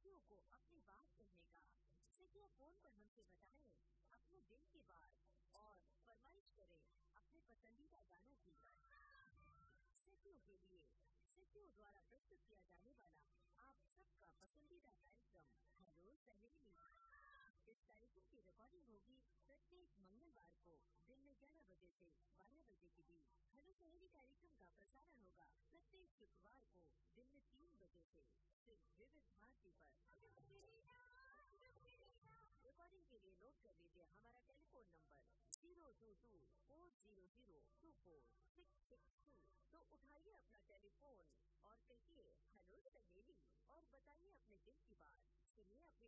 सखियों को अपनी बात कहने का। सखियों फोन पर हमसे बताएं अपने दिल की बात और फरमाइश करें अपने पसंदीदा गानों की। सखियों के लिए सखियों द्वारा प्रस्तुत किया जाने वाला आप सबका पसंदीदा कार्यक्रम हेलो सहेली। इस कार्यक्रम की रिकॉर्डिंग होगी प्रत्येक मंगलवार को दिन में 11 बजे से 12 बजे के बीच। हेलो सहेली कार्यक्रम का प्रसारण होगा प्रत्येक शुक्रवार को दिन में 3 बजे से सिर्फ विविध भारती पर। रिकॉर्डिंग के लिए नोट कर लीजिए हमारा टेलीफोन नंबर 02240046662। तो उठाइए अपना टेलीफोन और कहिए हेलो सहेली और बताइए अपने दिल की बात। सुनिए अपनी